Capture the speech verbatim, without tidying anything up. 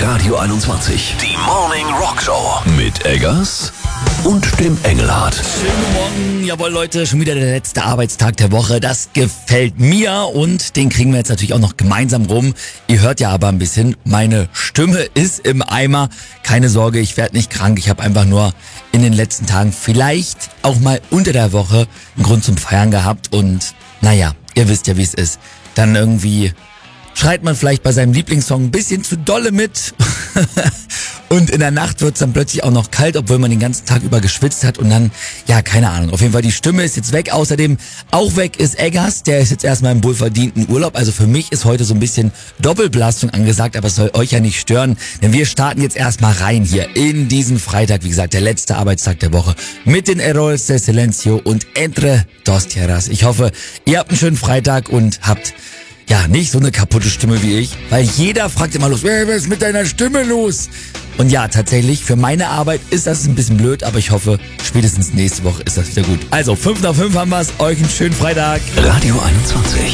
Radio einundzwanzig. Die Morning Rock Show. Mit Eggers und dem Engelhardt. Schönen guten Morgen. Jawohl, Leute, schon wieder der letzte Arbeitstag der Woche. Das gefällt mir und den kriegen wir jetzt natürlich auch noch gemeinsam rum. Ihr hört ja aber ein bisschen, meine Stimme ist im Eimer. Keine Sorge, ich werde nicht krank. Ich habe einfach nur in den letzten Tagen vielleicht auch mal unter der Woche einen Grund zum Feiern gehabt. Und naja, ihr wisst ja, wie es ist. Dann irgendwie schreit man vielleicht bei seinem Lieblingssong ein bisschen zu dolle mit. Und in der Nacht wird es dann plötzlich auch noch kalt, obwohl man den ganzen Tag über geschwitzt hat. Und dann, ja, keine Ahnung. Auf jeden Fall, die Stimme ist jetzt weg. Außerdem auch weg ist Eggers. Der ist jetzt erstmal im wohlverdienten Urlaub. Also für mich ist heute so ein bisschen Doppelbelastung angesagt. Aber es soll euch ja nicht stören. Denn wir starten jetzt erstmal rein hier in diesen Freitag. Wie gesagt, der letzte Arbeitstag der Woche. Mit den Heroes de Silencio und Entre Dos Tierras. Ich hoffe, ihr habt einen schönen Freitag und habt... ja, nicht so eine kaputte Stimme wie ich, weil jeder fragt immer los, hey, was ist mit deiner Stimme los? Und ja, tatsächlich, für meine Arbeit ist das ein bisschen blöd, aber ich hoffe, spätestens nächste Woche ist das wieder gut. Also, fünf nach fünf haben wir's, euch einen schönen Freitag. Radio einundzwanzig.